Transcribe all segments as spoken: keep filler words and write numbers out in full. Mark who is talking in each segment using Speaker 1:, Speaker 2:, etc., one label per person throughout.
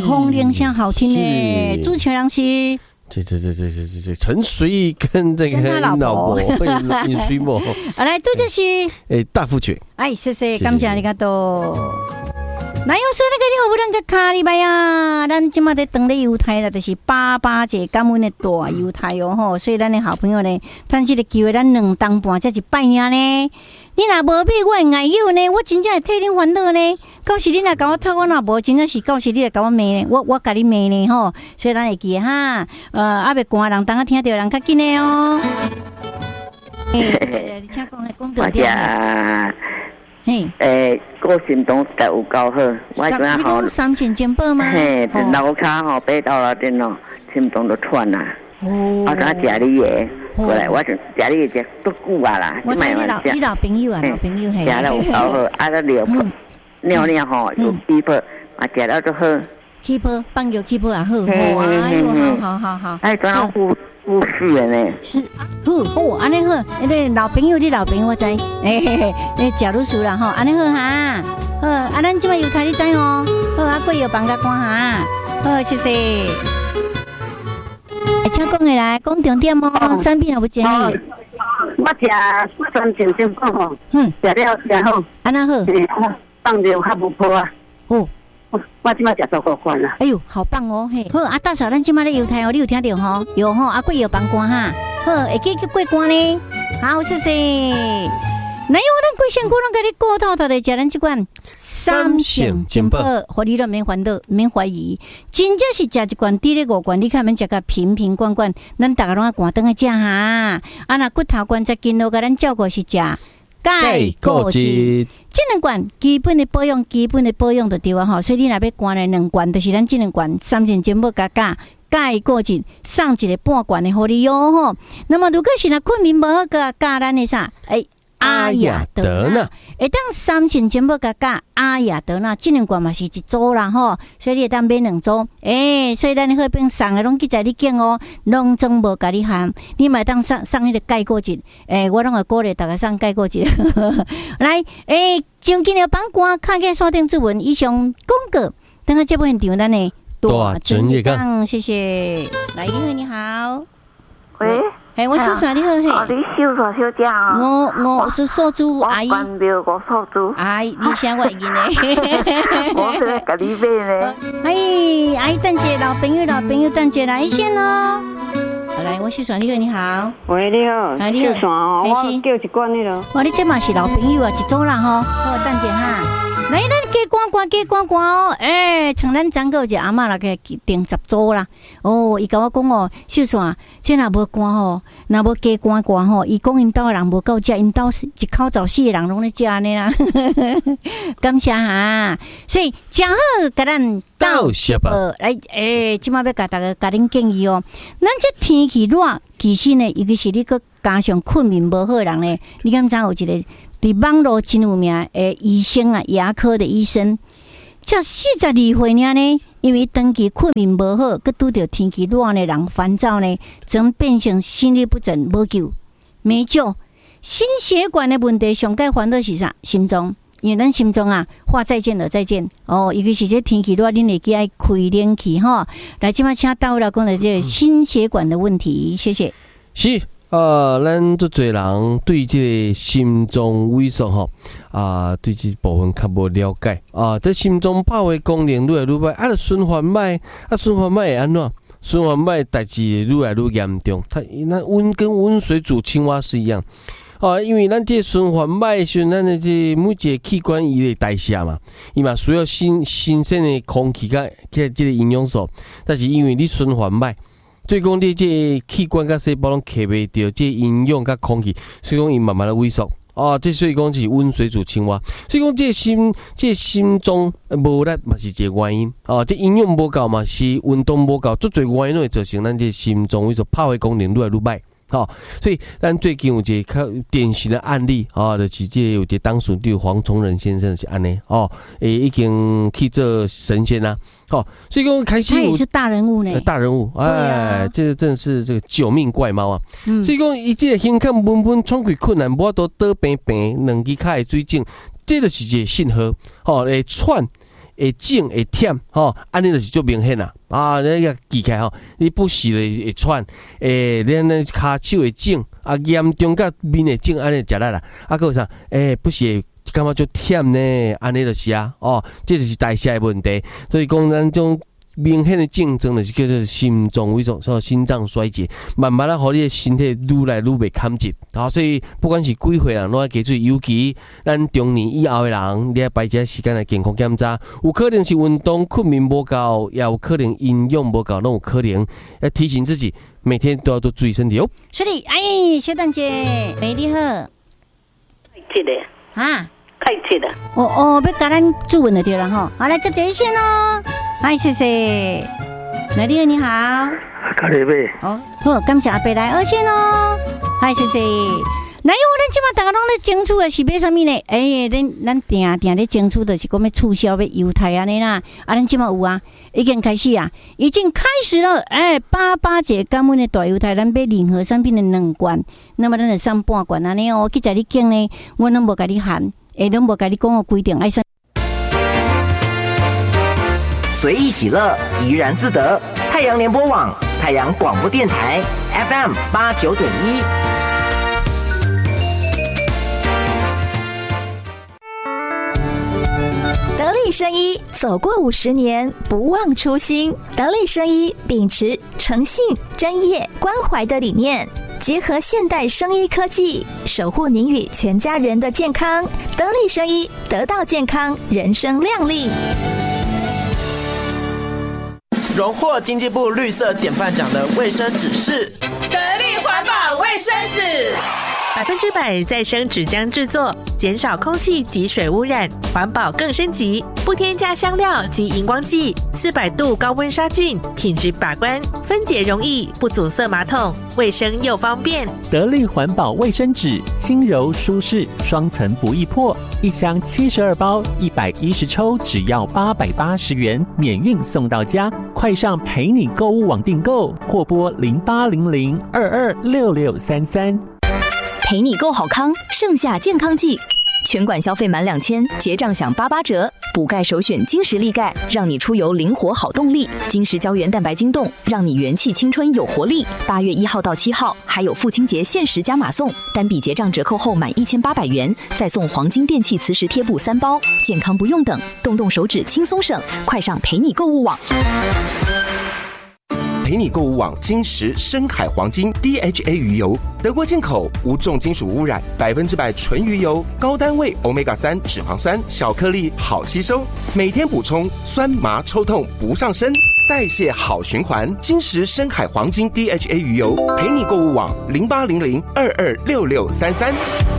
Speaker 1: 风铃声好听呢。主持人是。
Speaker 2: 对对对对对对对，陈随跟这个老婆尹水某，
Speaker 1: 啊来，这就是
Speaker 2: 诶大富爵，
Speaker 1: 哎，谢谢，感谢你个多。那要说那个你好不咱个卡里拜啊，咱今嘛在等的犹太啦，就是八八节感恩的大犹太哦吼，所以咱的好朋友呢，趁这个机会，咱两当半才是拜年呢。你若无比我的爱友呢，我真正会替你烦恼呢。到时你若甲我讨，我若无真正是到时你来甲我骂呢，我我甲你骂呢吼。所以咱会记哈，呃，阿别寒人，等下听到人较紧的哦。诶，你请讲，讲重点。嘿，
Speaker 3: 诶，我心中实有够好，我怎样吼？
Speaker 1: 三千金宝吗？
Speaker 3: 嘿，脑壳吼爬到了电脑，心中都喘啦。哦，我怎食你的？过来，我就食你的食足久啊啦。
Speaker 1: 我知你老你老朋友啊，老朋友嘿。
Speaker 3: 食了有够好，啊，了尿尿尿吼有气泡，啊，食了就好。
Speaker 1: 气泡，放尿气泡也好。哇，哎呦，好好好好。
Speaker 3: 哎，怎样护护士的呢？
Speaker 1: 是，好哦，安尼好，那个老朋友，你老朋友我知，哎嘿嘿，你假如熟了吼，安尼好哈。好，啊，咱即摆犹太你知哦。好，啊，过有放甲看哈。好，谢谢。请讲下来，讲重点哦，产品也不建议。
Speaker 3: 我食三千金宝吼，
Speaker 1: 嗯，
Speaker 3: 食了食好，
Speaker 1: 安那好，
Speaker 3: 放着较无破啊。
Speaker 1: 哦，
Speaker 3: 我即摆食足够惯啦。
Speaker 1: 哎呦，好棒哦，嘿。好，啊，大嫂，咱即摆咧犹太哦，你有听到吼？有吼，啊，过有放关哈。好，会记去过关呢。好，谢谢。那有咱贵仙姑咱甲你过透透的食咱即款三鲜金宝，互你都免烦恼，免怀疑，真正是食一罐滴咧五罐，你看免食甲瓶瓶罐罐，咱大家拢爱赶灯去食哈。啊，若骨头关节筋络，甲咱照顾是食钙固质，这两罐基本的保养，基本的保养就对啊吼。所以你若要灌的两罐，就是咱这两罐三鲜金宝加加。钙固质送一个半罐的互你哟吼。那么如果是若困眠无好，加加咱的啥？诶、欸。阿雅德纳，会当三千金宝加加阿雅德纳，这两罐嘛是一组啦吼，所以你会当买两组。诶、欸，所以咱好变送的拢记在你拣哦，拢总无甲你含，你嘛当送送迄个钙固质。诶、欸，我拢会鼓励大家送钙固质。来，诶、欸，将今日榜官看见锁定指纹以上广告，等下节目现场咱的
Speaker 2: 大专业讲，
Speaker 1: 谢谢。来，你好，你好，
Speaker 4: 喂。
Speaker 1: 哎，我小嫂你好嘿，
Speaker 4: 哦，你小嫂小姐啊，
Speaker 1: 我我是素珠阿姨，
Speaker 4: 我关掉我素珠
Speaker 1: 阿姨，你想我会记呢？
Speaker 4: 我是甲你买呢。
Speaker 1: 哎，阿姨等姐，老朋友老朋友等姐来先哦。来，我小嫂你好，你好。
Speaker 5: 喂，你好，
Speaker 1: 哎你好，
Speaker 5: 小嫂哦，我叫一罐那个。
Speaker 1: 哇，你这嘛是老朋友啊，一组人吼，好等姐哈。来，咱加关关加关关哦！诶、欸，像咱长个一阿嬷啦，个订十组啦。哦，伊甲我讲哦，秀爽，这若无关吼，若无加关关吼，伊讲因兜的人无够食，因兜一口早死的人拢咧食安尼啦。感谢哈，所以正好甲咱道谢吧。来，诶、欸，即马要甲大家甲恁建议哦，咱这天气热，其实呢，尤其是你个加上困眠无好的人呢，你敢知有一个？伫网络真有名诶，医生啊，牙科的医生，才四十二岁呢，因为长期困眠无好，佮拄着天气热的人烦躁呢，总变成心律不整，无救。没救，心血管的问题上该烦恼是啥？心脏，因为咱心脏啊，话再见了再见哦，尤其是这天气热，恁会记爱开冷气吼。来，即摆请到了讲的这个心血管的问题，谢谢。
Speaker 2: 是。啊，咱足侪人对这个心脏萎缩吼啊，对这部分较无了解啊。这心脏拍的功能愈来愈歹，啊，循环歹，啊，循环歹会安怎？循环歹代志愈来愈严重。它那温跟温水煮青蛙是一样啊，因为咱这循环歹时，咱的这每一个器官伊咧代谢嘛，伊嘛需要新新鲜的空气甲甲这个营养素，但是因为你循环歹。所以讲，你这器官甲细胞拢吸袂到这营养甲空气，所以讲伊慢慢的萎缩。哦，这所以讲是温水煮青蛙。所以讲这心这心脏无力嘛是一个原因。哦，这营养无够嘛是运动无够，足侪原因都会造成咱这心脏萎缩，拍的功能愈来愈歹。好、哦，所以咱最近有一个较典型的案例，哦，就是这有一个当属地黄崇仁先生是安尼，哦，诶，已经去做神仙啦，哦，所以讲开心，
Speaker 1: 他也是大人物呢，
Speaker 2: 大人物，哎，啊、这个真的是这个九命怪猫啊，嗯、所以讲伊这个胸腔闷闷喘气困难，无法度倒平平，两支脚的水肿，这就是一个信号，哦，会喘。 会肿会忝吼，安尼就是足明显啦。啊，你个记起来吼，你不时会会喘，诶，咱咧骹手会肿，啊严重甲面会肿，安尼食力啦。啊，佮有啥？诶，不是会感觉足忝呢？安尼就是啊，哦，这就是代谢的问题。所以讲咱种明显的症状就是叫做心脏萎缩，说心脏衰竭，慢慢啊，互你的身体愈来愈袂堪接。啊，所以不管是几岁人，拢要记住，尤其咱中年以后的人，你要排一下时间来健康检查。有可能是运动困眠不够，也有可能营养不够，拢有可能要提醒自己，每天都要多注意身体哦。
Speaker 1: 是的，哎，小蛋姐，美丽好。
Speaker 4: 记得
Speaker 1: 啊。
Speaker 4: 开车的
Speaker 1: 哦哦，要甲咱主问就对了哈。好，来接第一线哦。嗨，谢谢。美丽你好。
Speaker 6: 卡里贝。
Speaker 1: 哦，好，感谢阿伯来二线哦。嗨，谢谢。来哟，咱即马大家拢咧争取的是买啥物呢？哎，咱咱定定咧争取的是讲要促销要优待安尼啦。啊，咱即马有啊，已经开始啊，已经开始了。哎，八八节感恩的大优待，咱买任何商品的两罐，那么咱就送半罐安尼哦。去在你境呢，我拢无甲你喊。哎，拢无甲你讲个规定，爱上
Speaker 7: 随意喜乐，怡然自得。太阳联播网，太阳广播电台 F M 八九点一。
Speaker 8: 得力生医走过五十年，不忘初心。得力生医秉持诚信、专业、关怀的理念。结合现代生医科技，守护您与全家人的健康。得力生医，得到健康，人生亮丽。
Speaker 9: 荣获经济部绿色典范奖的卫生纸是
Speaker 10: 得力环保卫生纸，
Speaker 11: 百分之百再生纸浆制作，减少空气及水污染，环保更升级，不添加香料及荧光剂，四百度高温杀菌，品质把关，分解容易，不阻塞马桶，卫生又方便。
Speaker 12: 得力环保卫生纸，轻柔舒适，双层不易破，一箱七十二包，一百一十抽，只要八百八十元，免运送到家。快上陪你购物网订购，或拨零八零零二二六六三三。
Speaker 13: 陪你购好康，盛夏健康季，全馆消费满两千，结账享八八折。补钙首选金石力钙，让你出游灵活好动力。金石胶原蛋白晶冻，让你元气青春有活力。八月一号到七号，还有父亲节限时加码送，单笔结账折扣后满一千八百元，再送黄金电器磁石贴布三包。健康不用等，动动手指轻松省，快上陪你购物网。
Speaker 14: 陪你购物网金石深海黄金 D H A 鱼油，德国进口，无重金属污染，百分之百纯鱼油，高单位 Omega 三脂肪酸，小颗粒好吸收，每天补充，酸麻抽痛不上身，代谢好循环。金石深海黄金 D H A 鱼油，陪你购物网零八零零二二六六三三。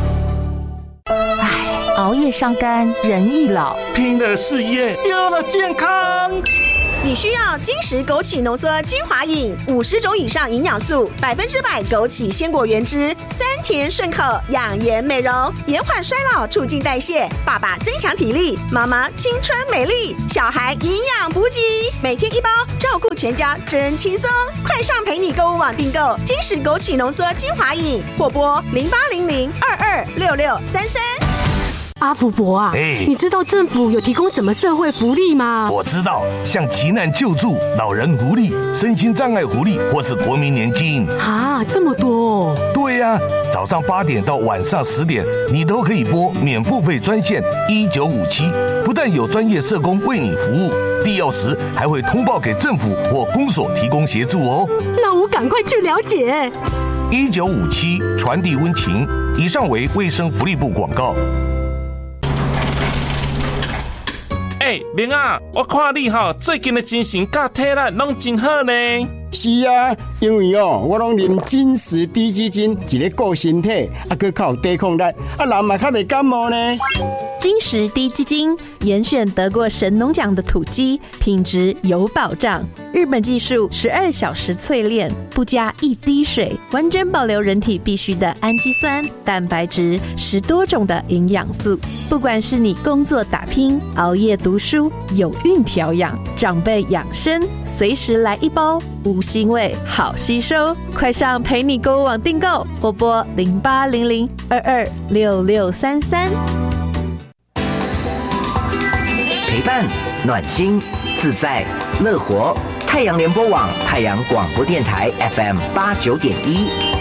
Speaker 8: 唉，熬夜伤肝，人易老，
Speaker 15: 拼了事业，丢了健康。
Speaker 16: 你需要金石枸杞浓缩精华饮，五十种以上营养素，百分之百枸杞鲜果原汁，酸甜顺口，养颜美容，延缓衰老，促进代谢。爸爸增强体力，妈妈青春美丽，小孩营养补给，每天一包，照顾全家真轻松。快上陪你购物网订购金石枸杞浓缩精华饮，或拨零八零零二二六六三三。
Speaker 17: 阿福伯啊，欸、你知道政府有提供什么社会福利吗？
Speaker 18: 我知道，像急难救助、老人福利、身心障碍福利，或是国民年金。
Speaker 17: 啊，这么多！
Speaker 18: 对呀、啊，早上八点到晚上十点，你都可以拨免付费专线一九五七，不但有专业社工为你服务，必要时还会通报给政府或公所提供协助哦。
Speaker 17: 那我赶快去了解。
Speaker 18: 一九五七传递温情，以上为卫生福利部广告。
Speaker 15: 哎、欸，明啊，我看你哈最近的精神甲体力拢真好呢。
Speaker 19: 是啊，因为哦，我拢啉金石低基金，一个顾身体，啊，佮较有抵抗力，啊，人嘛较袂感冒呢。
Speaker 11: 金石低基金严选得过神农奖的土鸡，品质有保障。日本技术十二小时淬炼，不加一滴水，完整保留人体必需的氨基酸、蛋白质，十多种的营养素。不管是你工作打拼、熬夜读书、有孕调养、长辈养生，随时来一包，无腥味，好吸收。快上陪你购物网订购，或拨零八零零二二六六三三。
Speaker 7: 陪伴暖心、自在、乐活。太阳联播网、太阳广播电台 F M 八九点一。